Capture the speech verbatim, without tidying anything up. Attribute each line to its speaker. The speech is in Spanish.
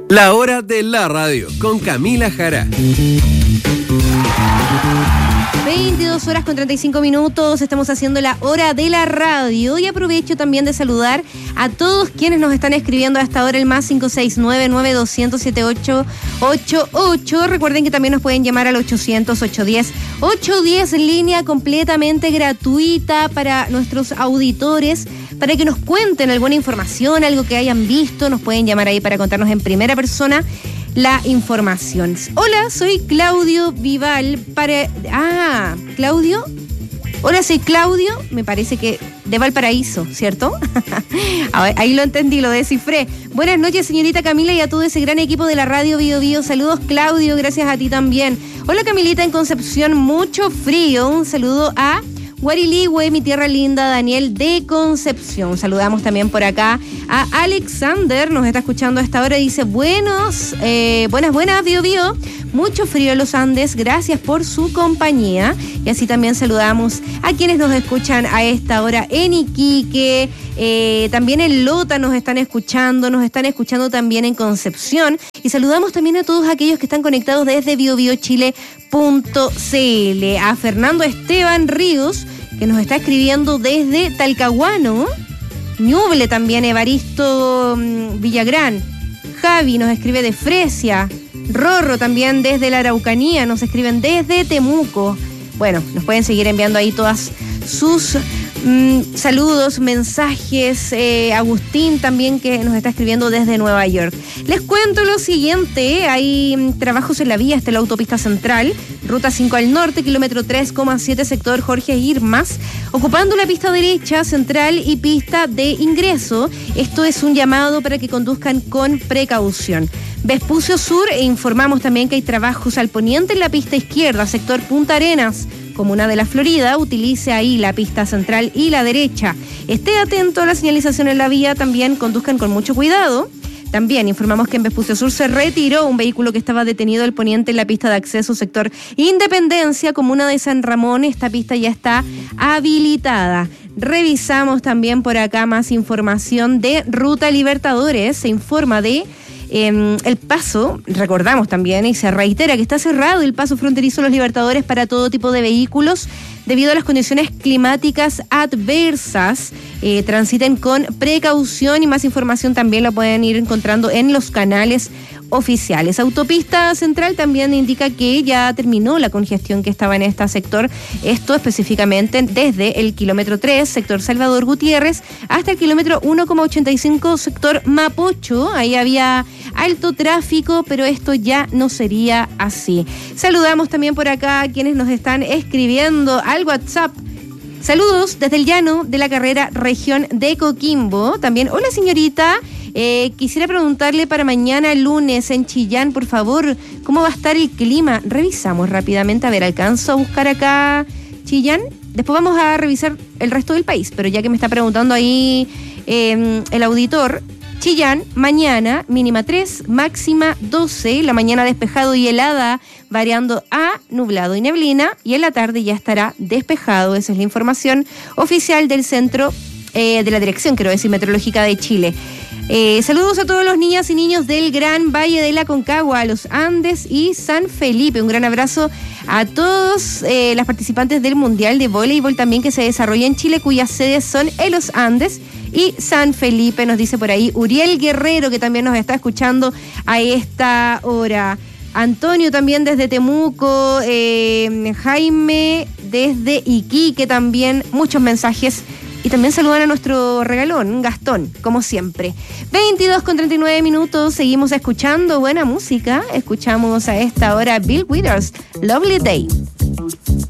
Speaker 1: La hora de la radio con Camila Jara.
Speaker 2: veintidós horas con treinta y cinco minutos, estamos haciendo la hora de la radio y aprovecho también de saludar a todos quienes nos están escribiendo a esta hora, el más cinco seis nueve, nueve dos cero cero, siete ocho ocho ocho. Recuerden que también nos pueden llamar al ochocientos, ochocientos diez, ochocientos diez en línea completamente gratuita para nuestros auditores, para que nos cuenten alguna información, algo que hayan visto. Nos pueden llamar ahí para contarnos en primera persona la información. Hola, soy Claudio Vival para... Ah, ¿Claudio? Hola, soy Claudio, me parece que de Valparaíso, ¿cierto? A ver, ahí lo entendí, lo descifré. Buenas noches, señorita Camila, y a todo ese gran equipo de la radio Bio Bio. Saludos, Claudio, gracias a ti también. Hola, Camilita, en Concepción, mucho frío. Un saludo a Guariligüe, mi tierra linda, Daniel de Concepción. Saludamos también por acá a Alexander, nos está escuchando a esta hora y dice, buenos, eh, buenas, buenas, Bio Bio. Mucho frío en los Andes, gracias por su compañía. Y así también saludamos a quienes nos escuchan a esta hora en Iquique, eh, también en Lota nos están escuchando, nos están escuchando también en Concepción. Y saludamos también a todos aquellos que están conectados desde bio bio chile punto c l. A Fernando Esteban Ríos, que nos está escribiendo desde Talcahuano. Ñuble también, Evaristo um, Villagrán. Javi nos escribe de Fresia. Rorro también desde la Araucanía, nos escriben desde Temuco. Bueno, nos pueden seguir enviando ahí todas sus mmm, saludos, mensajes. Eh, Agustín también, que nos está escribiendo desde Nueva York. Les cuento lo siguiente, hay mm, trabajos en la vía, esta es la autopista central, ruta cinco al norte, kilómetro tres coma siete, sector Jorge Irmas, ocupando la pista derecha central y pista de ingreso. Esto es un llamado para que conduzcan con precaución. Vespucio Sur, e informamos también que hay trabajos al poniente en la pista izquierda, sector Punta Arenas, comuna de La Florida. Utilice ahí la pista central y la derecha. Esté atento a la señalización en la vía, también conduzcan con mucho cuidado. También informamos que en Vespucio Sur se retiró un vehículo que estaba detenido al poniente en la pista de acceso sector Independencia, comuna de San Ramón. Esta pista ya está habilitada. Revisamos también por acá más información de Ruta Libertadores. Se informa de Eh, el paso, recordamos también y se reitera que está cerrado el paso fronterizo Los Libertadores para todo tipo de vehículos debido a las condiciones climáticas adversas. Eh, transiten con precaución y más información también la pueden ir encontrando en los canales oficiales. Autopista Central también indica que ya terminó la congestión que estaba en este sector, esto específicamente desde el kilómetro tres, sector Salvador Gutiérrez, hasta el kilómetro uno coma ochenta y cinco, sector Mapocho. Ahí había alto tráfico, pero esto ya no sería así. Saludamos también por acá a quienes nos están escribiendo al WhatsApp. Saludos desde el llano de la carrera región de Coquimbo. También, hola señorita, eh, quisiera preguntarle para mañana lunes en Chillán, por favor, ¿cómo va a estar el clima? Revisamos rápidamente, a ver, alcanzo a buscar acá Chillán. Después vamos a revisar el resto del país, pero ya que me está preguntando ahí eh, el auditor, Chillán, mañana, mínima tres, máxima doce, la mañana despejado y helada, variando a nublado y neblina, y en la tarde ya estará despejado. Esa es la información oficial del centro, eh, de la Dirección, quiero decir, Meteorológica de Chile. Eh, saludos a todos los niñas y niños del Gran Valle de la Concagua, los Andes y San Felipe. Un gran abrazo a todos eh, las participantes del Mundial de Voleibol también que se desarrolla en Chile, cuyas sedes son en los Andes y San Felipe, nos dice por ahí Uriel Guerrero, que también nos está escuchando a esta hora. Antonio también desde Temuco, eh, Jaime desde Iquique también, muchos mensajes. Y también saludan a nuestro regalón, Gastón, como siempre. veintidós con treinta y nueve minutos, seguimos escuchando buena música. Escuchamos a esta hora Bill Withers, Lovely Day.